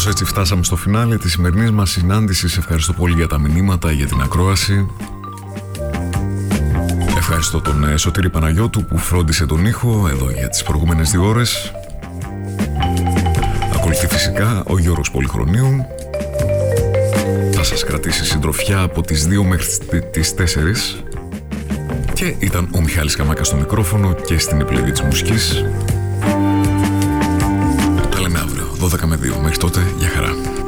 Κάπως έτσι φτάσαμε στο φινάλε της σημερινής μας συνάντησης. Ευχαριστώ πολύ για τα μηνύματα, για την ακρόαση. Ευχαριστώ τον Σωτήρη Παναγιώτου που φρόντισε τον ήχο εδώ για τις προηγούμενες 2 ώρες. Ακολουθεί φυσικά ο Γιώργος Πολυχρονίου. Θα σας κρατήσει συντροφιά από τις 2 μέχρι τις 4. Και ήταν ο Μιχάλης Καμάκας στο μικρόφωνο και στην επιλογή της μουσικής. Τα λέμε αύριο 12 με 2. Μέχρι τότε, για χαρά.